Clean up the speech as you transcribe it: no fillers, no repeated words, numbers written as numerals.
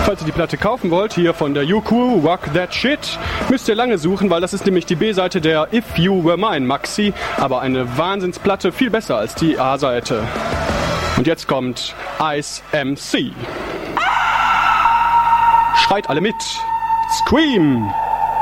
Falls ihr die Platte kaufen wollt, hier von der U-Cool, Rock That Shit, müsst ihr lange suchen, weil das ist nämlich die B-Seite der If You Were Mine Maxi, aber eine Wahnsinnsplatte, viel besser als die A-Seite. Und jetzt kommt Ice MC. Schreit alle mit. Scream!